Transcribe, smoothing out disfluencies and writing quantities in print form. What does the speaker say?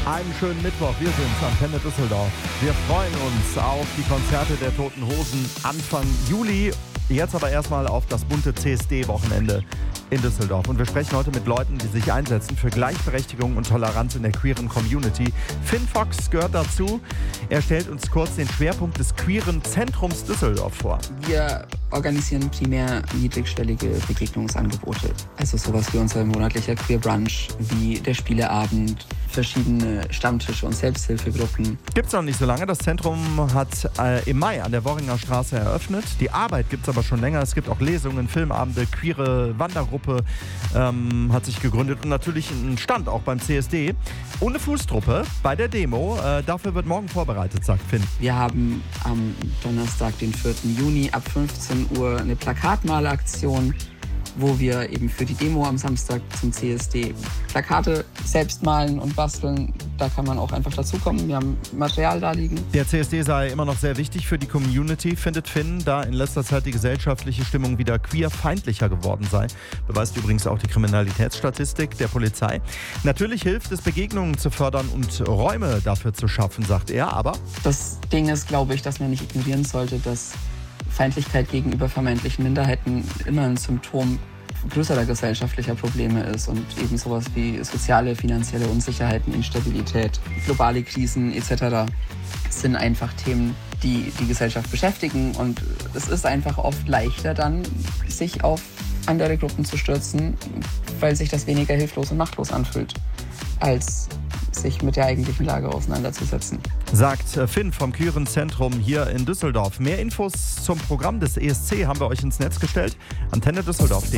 Einen schönen Mittwoch, wir sind's, Antenne Düsseldorf. Wir freuen uns auf die Konzerte der Toten Hosen Anfang Juli. Jetzt aber erstmal auf das bunte CSD-Wochenende in Düsseldorf. Und wir sprechen heute mit Leuten, die sich einsetzen für Gleichberechtigung und Toleranz in der queeren Community. Finn Fox gehört dazu. Er stellt uns kurz den Schwerpunkt des queeren Zentrums Düsseldorf vor. Wir organisieren primär niedrigschwellige Begegnungsangebote. Also sowas wie unser monatlicher Queer Brunch, wie der Spieleabend, verschiedene Stammtische und Selbsthilfegruppen. Gibt's noch nicht so lange. Das Zentrum hat im Mai an der Worringer Straße eröffnet. Die Arbeit gibt's aber schon länger. Es gibt auch Lesungen, Filmabende, queere Wandergruppe hat sich gegründet und natürlich einen Stand auch beim CSD. Ohne Fußtruppe bei der Demo. Dafür wird morgen vorbereitet, sagt Finn. Wir haben am Donnerstag, den 4. Juni ab 15 Uhr eine Plakatmalaktion, wo wir eben für die Demo am Samstag zum CSD Plakate selbst malen und basteln. Da kann man auch einfach dazukommen. Wir haben Material da liegen. Der CSD sei immer noch sehr wichtig für die Community, findet Finn, da in letzter Zeit die gesellschaftliche Stimmung wieder queerfeindlicher geworden sei. Beweist übrigens auch die Kriminalitätsstatistik der Polizei. Natürlich hilft es, Begegnungen zu fördern und Räume dafür zu schaffen, sagt er, aber Das Ding ist, glaube ich, dass man nicht ignorieren sollte, dass Feindlichkeit gegenüber vermeintlichen Minderheiten immer ein Symptom größerer gesellschaftlicher Probleme ist und eben sowas wie soziale, finanzielle Unsicherheiten, Instabilität, globale Krisen etc. sind einfach Themen, die die Gesellschaft beschäftigen, und es ist einfach oft leichter dann, sich auf andere Gruppen zu stürzen, weil sich das weniger hilflos und machtlos anfühlt, als sich mit der eigentlichen Lage auseinanderzusetzen. sagt Finn vom Queeren Zentrum hier in Düsseldorf. Mehr Infos zum Programm des ESC haben wir euch ins Netz gestellt. Antenne Düsseldorf.